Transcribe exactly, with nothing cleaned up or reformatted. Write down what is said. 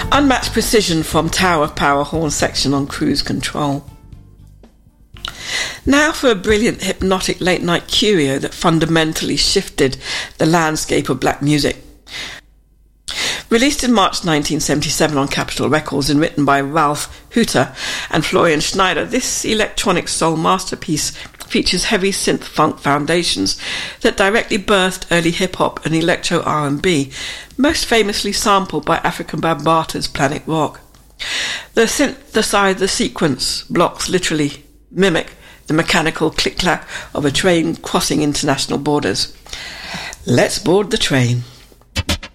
Unmatched precision from Tower of Power horn section on cruise control. Now for a brilliant hypnotic late-night curio that fundamentally shifted the landscape of black music. Released in March nineteen seventy-seven on Capitol Records and written by Ralph Hooter and Florian Schneider, this electronic soul masterpiece features heavy synth-funk foundations that directly birthed early hip-hop and electro R and B, most famously sampled by Afrika Bambaata's Planet Rock. The synthesizer sequence blocks literally mimic the mechanical click-clack of a train crossing international borders. Let's board the train.